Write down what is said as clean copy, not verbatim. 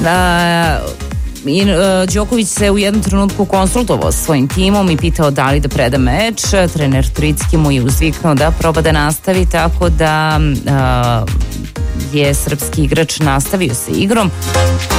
Đoković se u jednom trenutku konsultovao sa svojim timom i pitao da li da preda meč. Trener Turicki mu je uzviknuo da proba da nastavi, tako da je srpski igrač nastavio sa igrom.